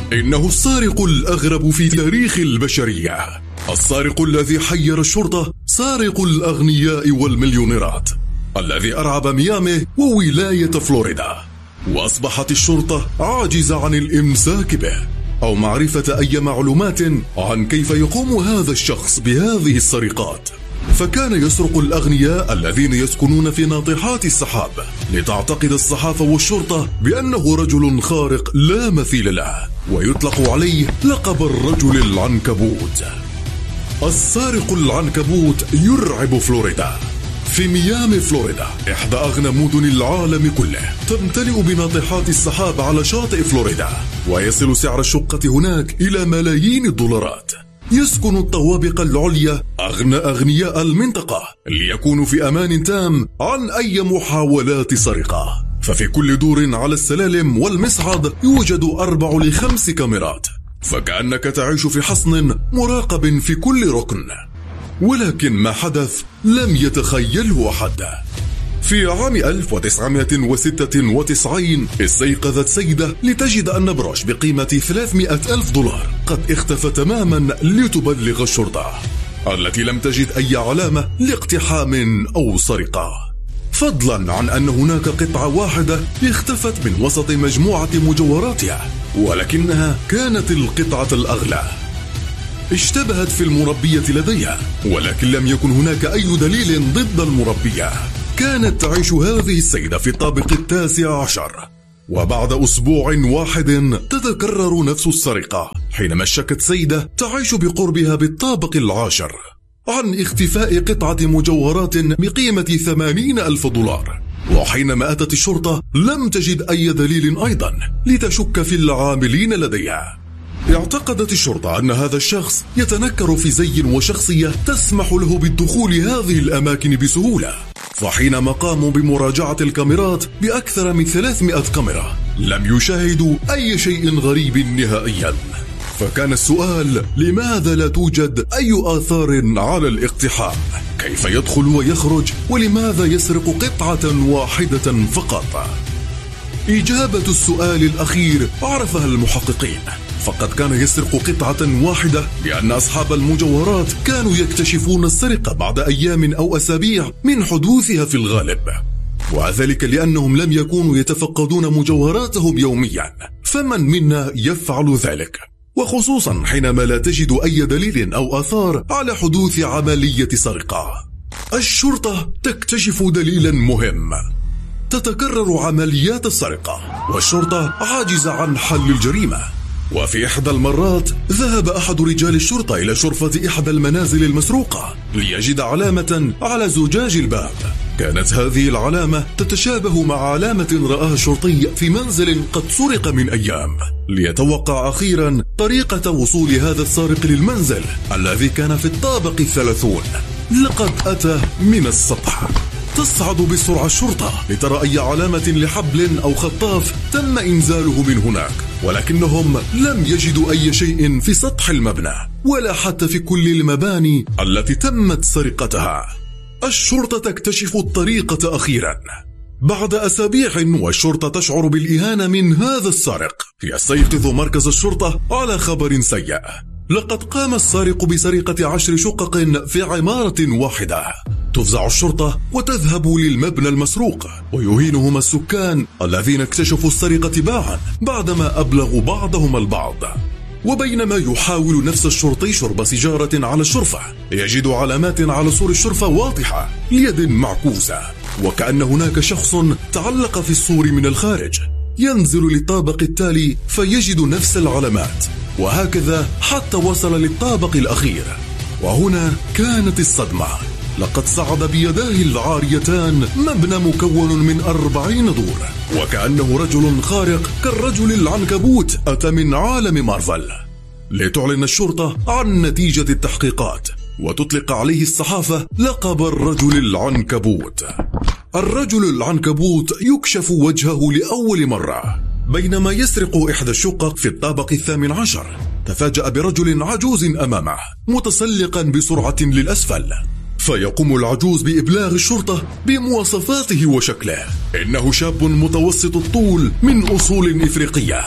إنه السارق الأغرب في تاريخ البشرية، السارق الذي حير الشرطة، سارق الأغنياء والمليونيرات، الذي أرعب ميامي وولاية فلوريدا، وأصبحت الشرطة عاجزة عن الإمساك به أو معرفة أي معلومات عن كيف يقوم هذا الشخص بهذه السرقات. فكان يسرق الأغنياء الذين يسكنون في ناطحات السحاب، لتعتقد الصحافة والشرطة بأنه رجل خارق لا مثيل له، ويطلق عليه لقب الرجل العنكبوت. السارق العنكبوت يرعب فلوريدا. في ميامي فلوريدا، إحدى أغنى مدن العالم كله، تمتلئ بناطحات السحاب على شاطئ فلوريدا، ويصل سعر الشقة هناك إلى ملايين الدولارات. يسكن الطوابق العليا أغنى أغنياء المنطقة ليكونوا في أمان تام عن أي محاولات سرقة. ففي كل دور على السلالم والمصعد يوجد 4 ل 5 كاميرات، فكأنك تعيش في حصن مراقب في كل ركن. ولكن ما حدث لم يتخيله أحد. في عام 1996 استيقظت سيدة لتجد أن بروش بقيمة 300,000 دولار قد اختفى تماما، لتبلغ الشرطة التي لم تجد أي علامة لاقتحام أو سرقة، فضلا عن أن هناك قطعة واحدة اختفت من وسط مجموعة مجوهراتها، ولكنها كانت القطعة الأغلى. اشتبهت في المربية لديها، ولكن لم يكن هناك أي دليل ضد المربية. كانت تعيش هذه السيدة في الطابق 19، وبعد أسبوع واحد تتكرر نفس السرقة، حينما شكت سيدة تعيش بقربها بالطابق 10 عن اختفاء قطعة مجوهرات بقيمة 80,000 دولار. وحينما أتت الشرطة لم تجد أي دليل أيضا لتشك في العاملين لديها. اعتقدت الشرطة أن هذا الشخص يتنكر في زي وشخصية تسمح له بالدخول هذه الأماكن بسهولة. فحينما قاموا بمراجعة الكاميرات بأكثر من 300 كاميرا لم يشاهدوا أي شيء غريب نهائيا. فكان السؤال: لماذا لا توجد أي آثار على الاقتحام؟ كيف يدخل ويخرج؟ ولماذا يسرق قطعة واحدة فقط؟ إجابة السؤال الأخير عرفها المحققين، فقد كان يسرق قطعة واحدة لأن أصحاب المجوهرات كانوا يكتشفون السرقة بعد أيام أو أسابيع من حدوثها في الغالب، وذلك لأنهم لم يكونوا يتفقدون مجوهراتهم يوميا. فمن منا يفعل ذلك؟ وخصوصا حينما لا تجد أي دليل أو آثار على حدوث عملية سرقة. الشرطة تكتشف دليلا مهم: تتكرر عمليات السرقة والشرطة عاجزة عن حل الجريمة. وفي إحدى المرات ذهب أحد رجال الشرطة إلى شرفة إحدى المنازل المسروقة ليجد علامة على زجاج الباب. كانت هذه العلامة تتشابه مع علامة رآها الشرطي في منزل قد سرق من أيام. ليتوقع أخيرا طريقة وصول هذا السارق للمنزل الذي كان في الطابق 30. لقد أتى من السطح. تصعد بسرعة الشرطة لترى أي علامة لحبل أو خطاف تم إنزاله من هناك، ولكنهم لم يجدوا أي شيء في سطح المبنى ولا حتى في كل المباني التي تمت سرقتها. الشرطة تكتشف الطريقة أخيرا بعد أسابيع، والشرطة تشعر بالإهانة من هذا السارق. يستيقظ مركز الشرطة على خبر سيء: لقد قام السارق بسرقة 10 شقق في عمارة واحدة. تفزع الشرطة وتذهب للمبنى المسروق، ويهينهم السكان الذين اكتشفوا السرقة تباعا بعدما أبلغوا بعضهم البعض. وبينما يحاول نفس الشرطي شرب سيجارة على الشرفة، يجد علامات على سور الشرفة واضحة ليد معكوسة، وكأن هناك شخص تعلق في السور من الخارج. ينزل للطابق التالي فيجد نفس العلامات، وهكذا حتى وصل للطابق الأخير. وهنا كانت الصدمة: لقد صعد بيداه العاريتان مبنى مكون من 40 دور، وكأنه رجل خارق كالرجل العنكبوت أتى من عالم مارفل. لتعلن الشرطة عن نتيجة التحقيقات وتطلق عليه الصحافة لقب الرجل العنكبوت. الرجل العنكبوت يكشف وجهه لأول مرة بينما يسرق إحدى الشقق في الطابق 18. تفاجأ برجل عجوز أمامه متسلقا بسرعة للأسفل، فيقوم العجوز بإبلاغ الشرطة بمواصفاته وشكله. إنه شاب متوسط الطول من أصول إفريقية،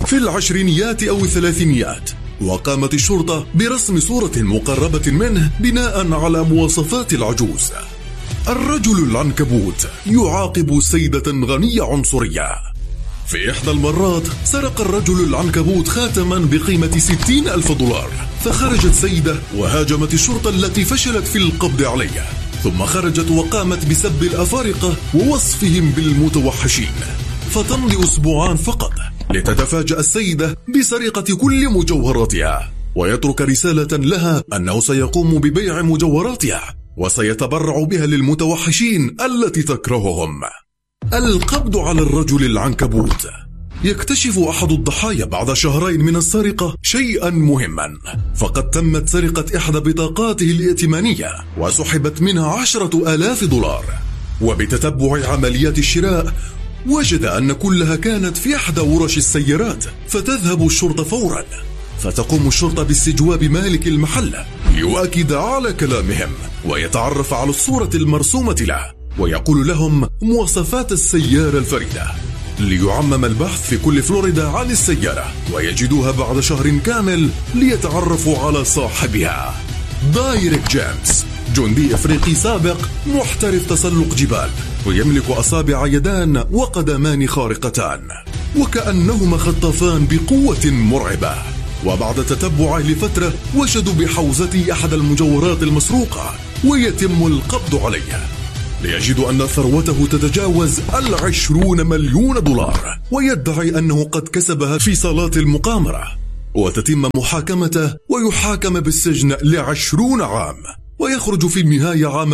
في العشرينيات أو الثلاثينيات، وقامت الشرطة برسم صورة مقربة منه بناء على مواصفات العجوز. الرجل العنكبوت يعاقب سيدة غنية عنصرية. في إحدى المرات سرق الرجل العنكبوت خاتما بقيمة 60,000 دولار، فخرجت سيدة وهاجمت الشرطة التي فشلت في القبض عليه، ثم خرجت وقامت بسب الأفارقة ووصفهم بالمتوحشين. فتمضي أسبوعان فقط لتتفاجأ السيدة بسرقة كل مجوهراتها، ويترك رسالة لها أنه سيقوم ببيع مجوهراتها وسيتبرع بها للمتوحشين التي تكرههم. القبض على الرجل العنكبوت. يكتشف أحد الضحايا بعد شهرين من السرقة شيئا مهما، فقد تمت سرقة إحدى بطاقاته الائتمانية وسحبت منها 10,000 دولار. وبتتبع عمليات الشراء وجد أن كلها كانت في إحدى ورش السيارات، فتذهب الشرطة فورا، فتقوم الشرطة باستجواب مالك المحل ليؤكد على كلامهم ويتعرف على الصورة المرسومة له، ويقول لهم مواصفات السيارة الفريدة، ليعمم البحث في كل فلوريدا عن السيارة، ويجدوها بعد شهر كامل ليتعرفوا على صاحبها. دايريك جيمس، جندي أفريقي سابق محترف تسلق جبال، ويملك أصابع يدان وقدمان خارقتان، وكأنهما خطافان بقوة مرعبة. وبعد تتبعه لفترة وجدوا بحوزته أحد المجوهرات المسروقة، ويتم القبض عليه، ليجدوا أن ثروته تتجاوز 20 مليون دولار، ويدعي أنه قد كسبها في صالات المقامرة، وتتم محاكمته ويحاكم بالسجن ل20 عام، ويخرج في النهاية عام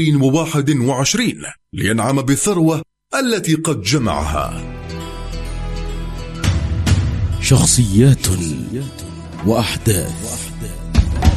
2021 لينعم بالثروة التي قد جمعها. شخصيات وأحداث